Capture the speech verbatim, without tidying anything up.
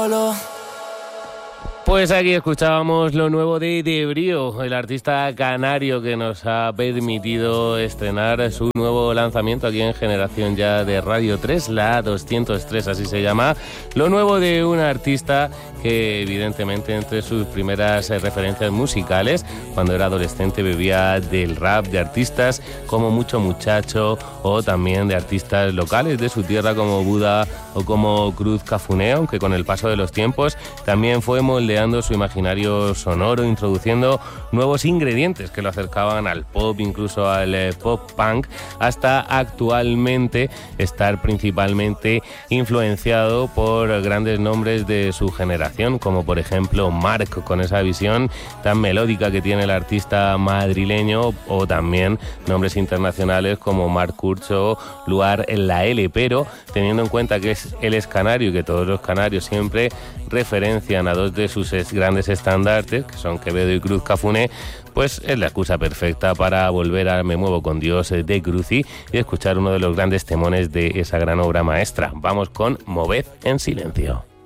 solo. Pues aquí escuchábamos lo nuevo de De Brío, el artista canario que nos ha permitido estrenar su nuevo lanzamiento aquí en Generación Ya de Radio tres, la doscientos tres, así se llama. Lo nuevo de un artista que evidentemente entre sus primeras referencias musicales, cuando era adolescente bebía del rap de artistas como Mucho Muchacho o también de artistas locales de su tierra como Buda o como Cruz Cafuné, aunque con el paso de los tiempos también fue moldeado su imaginario sonoro, introduciendo nuevos ingredientes que lo acercaban al pop, incluso al eh, pop punk, hasta actualmente estar principalmente influenciado por grandes nombres de su generación, como por ejemplo Mark, con esa visión tan melódica que tiene el artista madrileño, o también nombres internacionales como Marc Curcho, Luar en la L, pero teniendo en cuenta que es, él es canario y que todos los canarios siempre referencian a dos de sus grandes estandartes, que son Quevedo y Cruz Cafuné, pues es la excusa perfecta para volver a Me Muevo con Dios de Cruci y escuchar uno de los grandes temones de esa gran obra maestra. Vamos con Moved en silencio.